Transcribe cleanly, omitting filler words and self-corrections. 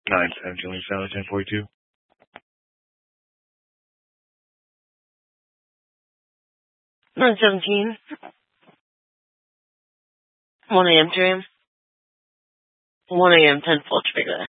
9:17 Link Salad 10:42. 9:17. 1 a.m. dream. 1 a.m. 10 full trigger.